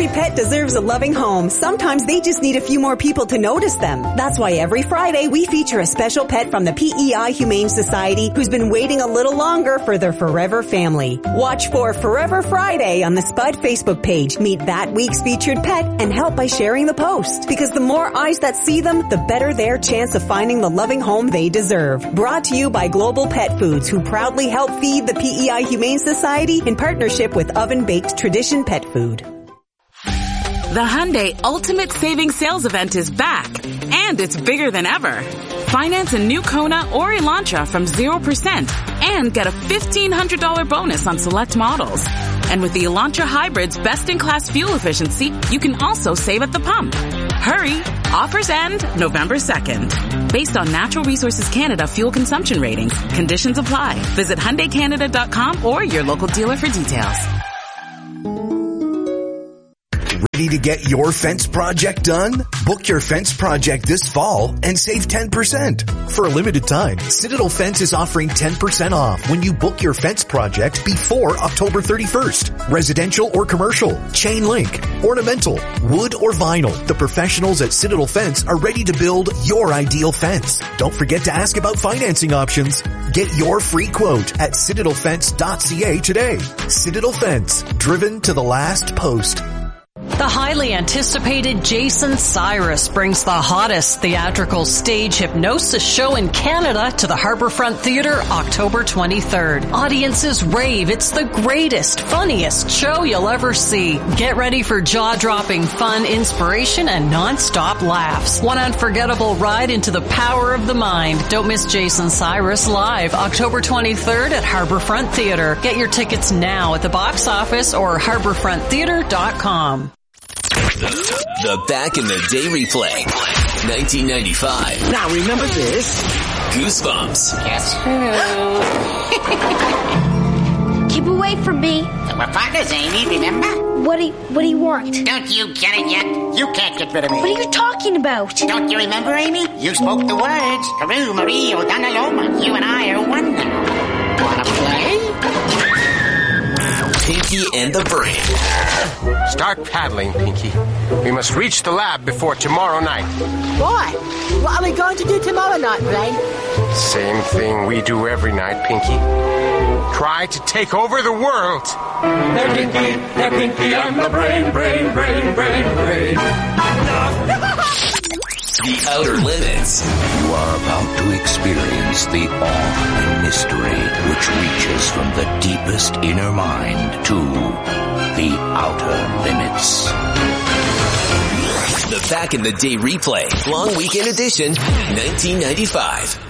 pet deserves a loving home. Sometimes they just need a few more people to notice them. That's why every Friday we feature a special pet from the PEI Humane Society who's been waiting a little longer for their forever family. Watch for Forever Friday on the Spud Facebook page. Meet that week's featured pet and help by sharing the post. Because the more eyes that see them, the better their chance of finding the loving home they deserve. Brought to you by Global Pet Foods, who proudly help feed the PEI Humane Society in partnership with Oven Baked Tradition Pet Food. The Hyundai Ultimate Savings Sales Event is back, and it's bigger than ever. Finance a new Kona or Elantra from 0% and get a $1,500 bonus on select models. And with the Elantra Hybrid's best-in-class fuel efficiency, you can also save at the pump. Hurry! Offers end November 2nd. Based on Natural Resources Canada fuel consumption ratings, conditions apply. Visit HyundaiCanada.com or your local dealer for details. Ready to get your fence project done? Book your fence project this fall and save 10%. For a limited time, Citadel Fence is offering 10% off when you book your fence project before October 31st. Residential or commercial, chain link, ornamental, wood or vinyl. The professionals at Citadel Fence are ready to build your ideal fence. Don't forget to ask about financing options. Get your free quote at citadelfence.ca today. Citadel Fence, driven to the last post. The highly anticipated Jason Cyrus brings the hottest theatrical stage hypnosis show in Canada to the Harbourfront Theatre October 23rd. Audiences rave it's the greatest, funniest show you'll ever see. Get ready for jaw-dropping fun, inspiration, and non-stop laughs. One unforgettable ride into the power of the mind. Don't miss Jason Cyrus live October 23rd at Harbourfront Theatre. Get your tickets now at the box office or harbourfronttheatre.com. The Back in the Day replay. 1995. Now remember this. Goosebumps. Guess who? Keep away from me. We're partners, Amy, remember? What do you want? Don't you get it yet? You can't get rid of me. What are you talking about? Don't you remember, Amy? You spoke the words. Peru, Marie, Odanaloma. You and I are one now. Wanna play? Pinky and the Brain. Start paddling, Pinky. We must reach the lab before tomorrow night. Why? What are we going to do tomorrow night, Brain? Same thing we do every night, Pinky. Try to take over the world. They're Pinky and the Brain. The Outer Limits. You are about to experience the awe and mystery which reaches from the deepest inner mind to the outer limits. The Back in the Day replay. Long weekend edition, 1995.